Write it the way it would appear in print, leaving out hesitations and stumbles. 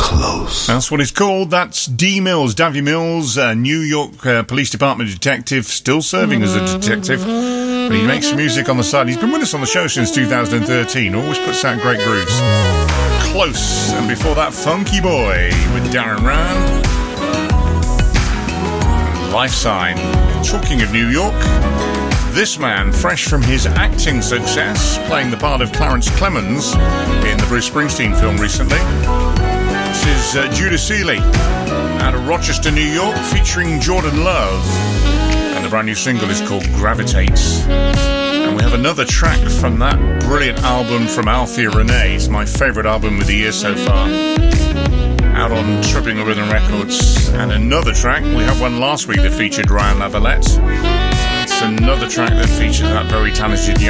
Close. That's what it's called. That's D. Mills, Davy Mills, New York Police Department detective, still serving as a detective. But he makes music on the side. He's been with us on the show since 2013. Always puts out great grooves. Close. And before that, Funky Boy with Darren Rand. Life Sign. Talking of New York, this man, fresh from his acting success, playing the part of Clarence Clemens in the Bruce Springsteen film recently. This is Judah Seeley out of Rochester, New York, featuring Jordan Love. And the brand new single is called Gravitates. And we have another track from that brilliant album from Althea Renee. It's my favourite album of the year so far. Out on Tripping the Rhythm Records. And another track, we had one last week that featured Ryan Lavalette. It's another track that featured that very talented young